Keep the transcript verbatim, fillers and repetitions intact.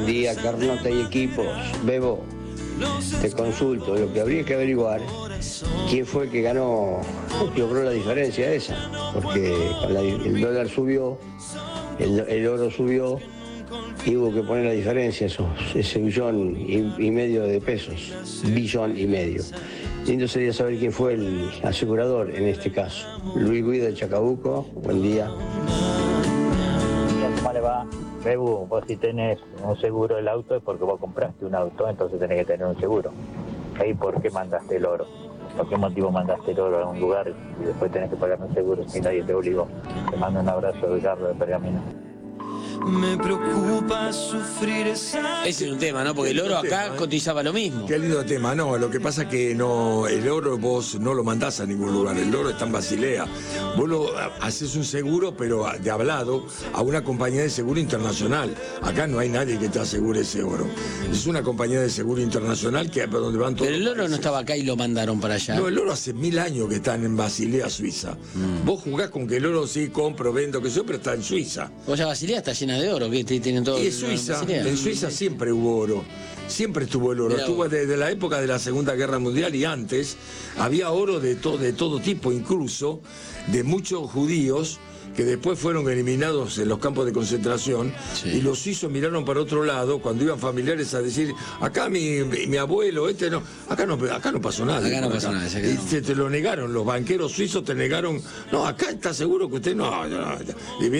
día, Carnota y equipos. Bebo, te consulto, lo que habría que averiguar, quién fue el que ganó, logró la diferencia esa, porque la, el dólar subió, el, el oro subió, y hubo que poner la diferencia, esos, ese billón y, y medio de pesos, billón y medio. Lindo sería saber quién fue el asegurador en este caso. Luis Guido de Chacabuco, buen día. ¿Cómo le va? Bebu, vos si tenés un seguro del auto es porque vos compraste un auto, entonces tenés que tener un seguro. Ahí, ¿por qué mandaste el oro? ¿Por qué motivo mandaste el oro a un lugar y después tenés que pagar un seguro si nadie te obligó? Te mando un abrazo de Carlos de Pergamino. Me preocupa sufrir esa... Ese es un tema, ¿no? Porque el oro acá tema, ¿eh? Cotizaba lo mismo. Qué lindo tema, no, lo que pasa es que no, el oro vos no lo mandás a ningún lugar, el oro está en Basilea. Vos lo haces un seguro, pero de hablado, a una compañía de seguro internacional. Acá no hay nadie que te asegure ese oro. Es una compañía de seguro internacional que donde van todos. Pero el oro no estaba acá y lo mandaron para allá. No, el oro hace mil años que están en Basilea, Suiza. Mm. Vos jugás con que el oro sí, compro, vendo, que yo, pero está en Suiza. O sea, Basilea está llena de oro, que tienen todo. Y en Suiza, en Suiza siempre hubo oro. Siempre estuvo el oro. Mirá, estuvo desde la época de la Segunda Guerra Mundial y antes. Había oro de, to, de todo tipo, incluso de muchos judíos que después fueron eliminados en los campos de concentración, sí. Y los suizos miraron para otro lado cuando iban familiares a decir, acá mi, mi, mi abuelo, este no, acá no, acá no pasó nada. Acá no pasó nada. Y no. te, te lo negaron, los banqueros suizos te negaron, no, acá está seguro que usted no. no, no.